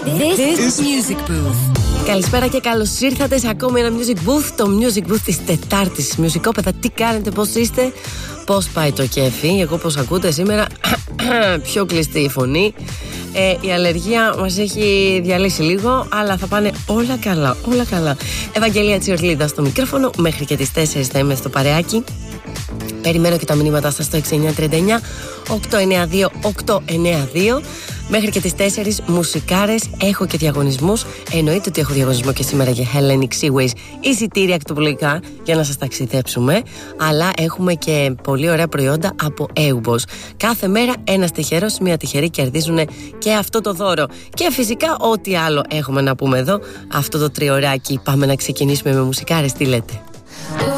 This is Music Booth. Καλησπέρα και καλώς ήρθατε σε ακόμη ένα Music Booth. Το Music Booth της Τετάρτης. Μουσικόπαιδα, τι κάνετε, πώς είστε, πώς πάει το κέφι? Εγώ πώς ακούτε σήμερα? Πιο κλειστή η φωνή. Η αλλεργία μας έχει διαλύσει λίγο, αλλά θα πάνε όλα καλά, όλα καλά. Ευαγγελία Τσιορλίδα στο μικρόφωνο. Μέχρι και τις 4 θα είμαι στο παρεάκι. Περιμένω και τα μηνύματα σας στο 6939 892 892. Μέχρι και τις 4 μουσικάρες. Έχω και διαγωνισμούς. Εννοείται ότι έχω διαγωνισμό και σήμερα για Hellenic Seaways, εισιτήρια ακτοπλοϊκά για να σας ταξιδέψουμε. Αλλά έχουμε και πολύ ωραία προϊόντα από Eubos. Κάθε μέρα ένας τυχερός, μία τυχερή κερδίζουν και αυτό το δώρο. Και φυσικά ό,τι άλλο έχουμε να πούμε εδώ. Αυτό το τριωράκι. Πάμε να ξεκινήσουμε με μουσικάρες. Τι λέτε?